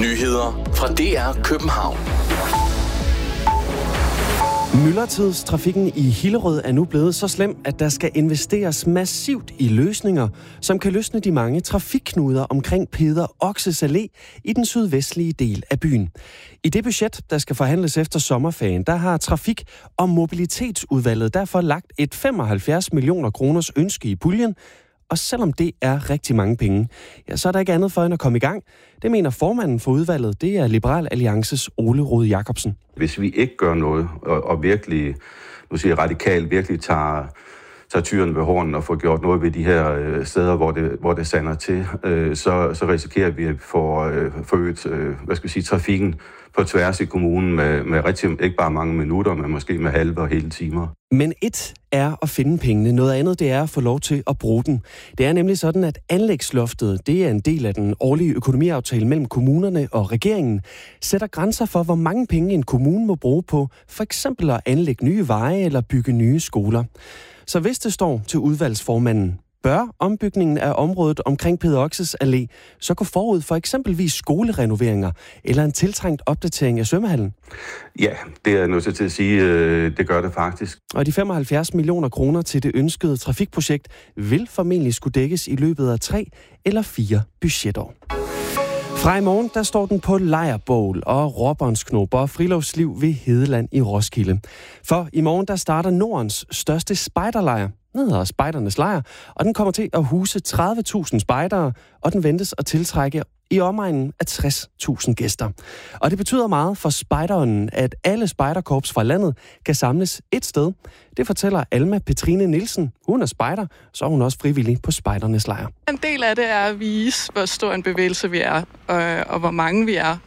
Nyheder fra DR København. Myldretidstrafikken i Hillerød er nu blevet så slem, at der skal investeres massivt i løsninger, som kan løsne de mange trafikknuder omkring Peder Oxes Allé i den sydvestlige del af byen. I det budget, der skal forhandles efter sommerferien, der har Trafik- og Mobilitetsudvalget derfor lagt et 75 millioner kroners ønske i puljen. Og selvom det er rigtig mange penge, ja, så er der ikke andet for end at komme i gang. Det mener formanden for udvalget, det er Liberal Alliances Ole Rode Jacobsen. Hvis vi ikke gør noget, og virkelig, nu siger radikalt, virkelig tager tyren ved hornen og får gjort noget ved de her steder, hvor det sander til, så risikerer vi at få forøget trafikken på tværs i kommunen med rigtig, ikke bare mange minutter, men måske med halve og hele timer. Men et er at finde pengene, noget andet det er at få lov til at bruge den. Det er nemlig sådan, at anlægsloftet, det er en del af den årlige økonomiaftale mellem kommunerne og regeringen, sætter grænser for, hvor mange penge en kommune må bruge på for eksempel at anlægge nye veje eller bygge nye skoler. Så hvis det står til udvalgsformanden, bør ombygningen af området omkring Peder Oxes Allé så gå forud for eksempelvis skolerenoveringer eller en tiltrængt opdatering af svømmehallen? Ja, det er jeg nødt til at sige, det gør det faktisk. Og de 75 millioner kroner til det ønskede trafikprojekt vil formentlig skulle dækkes i løbet af 3 eller 4 budgetår. Fra i morgen, der står den på lejrbål og råbåndsknop og friluftsliv ved Hedeland i Roskilde. For i morgen, der starter Nordens største spejderlejr, hedder Spejdernes Lejr, og den kommer til at huse 30.000 spejdere, og den ventes at tiltrække i omegnen af 60.000 gæster. Og det betyder meget for spejderen, at alle spejderkorps fra landet kan samles et sted. Det fortæller Alma Petrine Nielsen. Hun er spejder, så er hun også frivillig på Spejdernes Lejr. En del af det er at vise, hvor stor en bevægelse vi er, og hvor mange vi er.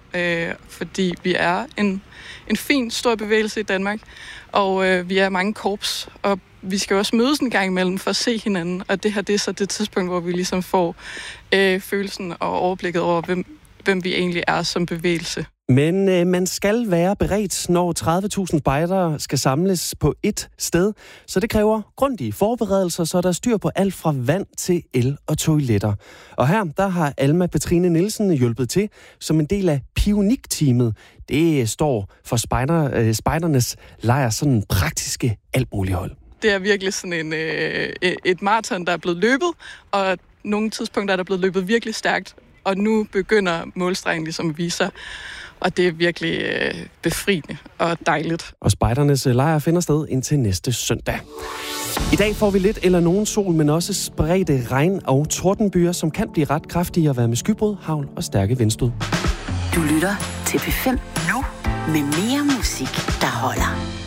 Fordi vi er en fin, stor bevægelse i Danmark, og vi er mange korps, og vi skal også mødes en gang imellem for at se hinanden, og det her det er så det tidspunkt, hvor vi ligesom får følelsen og overblikket over, hvem vi egentlig er som bevægelse. Men man skal være beredt, når 30.000 spejdere skal samles på ét sted, så det kræver grundige forberedelser, så der er styr på alt fra vand til el og toiletter. Og her, der har Alma Petrine Nielsen hjulpet til som en del af Pionik-teamet. Det står for Spejdernes Lejr sådan praktiske altmulighold. Det er virkelig sådan et maraton, der er blevet løbet, og nogle tidspunkter er der blevet løbet virkelig stærkt, og nu begynder målstregen ligesom at vise sig, og det er virkelig befriende og dejligt. Og Spejdernes Lejr finder sted indtil næste søndag. I dag får vi lidt eller nogen sol, men også spredte regn- og tordenbyer, som kan blive ret kraftige at være med skybrud, hagl og stærke vindstød. Du lytter til P5 nu med mere musik, der holder.